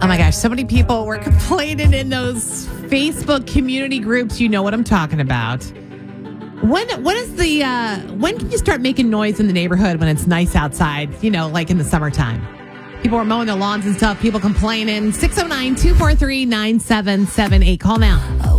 my gosh, so many people were complaining in those Facebook community groups. You know what I'm talking about. When can you start making noise in the neighborhood when it's nice outside, like in the summertime? People are mowing their lawns and stuff, people complaining. 609-243-9778. Call now.